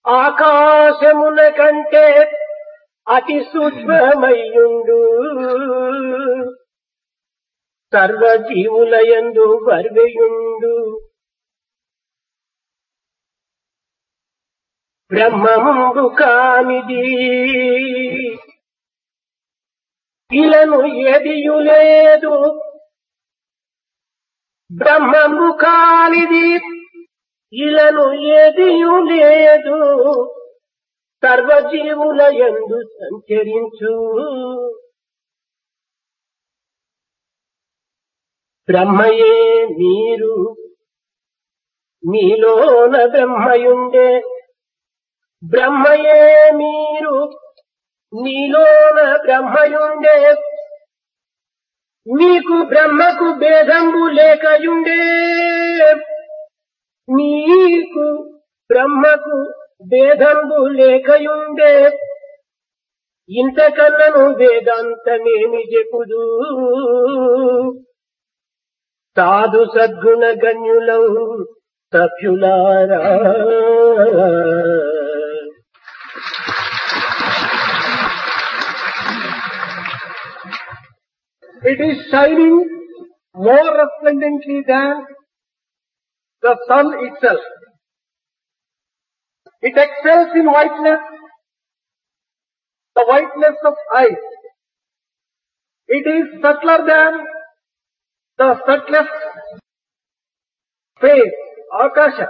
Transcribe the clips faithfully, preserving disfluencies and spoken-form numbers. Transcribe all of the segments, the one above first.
ఆకాశమున కంటే అతి సూక్ష్మమయ్యుండు సర్వజీవులయందు వర్వయుండు బ్రహ్మము కానిది ఇలను ఏదియు లేదు బ్రహ్మము కానిది ఇలను ఏదియు లేదు సర్వజీవులయందు సంచరించు బ్రహ్మయే మీరు మీలోన బ్రహ్మయుండే బ్రహ్మయే మీరు మీలోన బ్రహ్మయుండే మీకు బ్రహ్మకు భేదంబు లేకయుండే మీకు బ్రహ్మకు భేదంబు లేకయుండే ఇంతకన్నను వేదాంతమేమి చెప్పుదు సాధు సద్గుణ గణ్యులౌ సభ్యులారా. It is shining more resplendently than the sun itself. It excels in whiteness, the whiteness of ice. It is subtler than the subtlest space, akasha.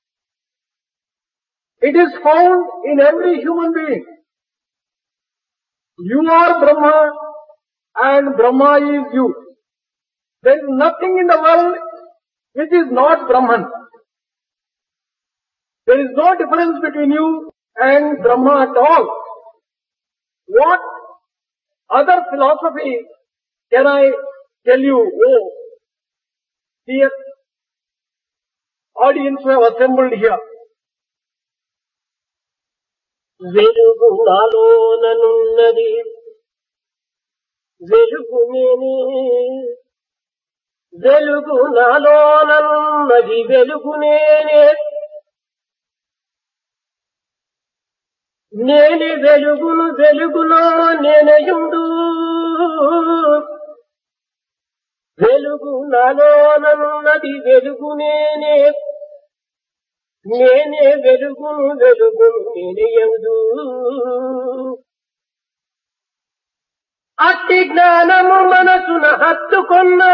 It is found in every human being. You are Brahma and Brahma is you. There is nothing in the world which is not Brahman. There is no difference between you and Brahma at all. What other philosophy can I tell you? Oh, dear audience who have assembled here. వెలుగు నాలోననున్నది వెలుగు నేనే వెలుగు నాలోననున్నది వెలుగు నేనే నేనే వెలుగును వెలుగులో నేనయుండు వెలుగు నాలోననున్నది వెలుగు నేనే నేనే వెలుగును వెలుగును నేనయదు అట్టి జ్ఞానము మనసున హత్తుకున్నా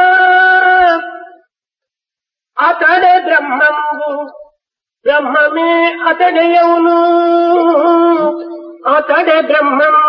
అతడే బ్రహ్మము బ్రహ్మమే అతడయవును అతడే బ్రహ్మం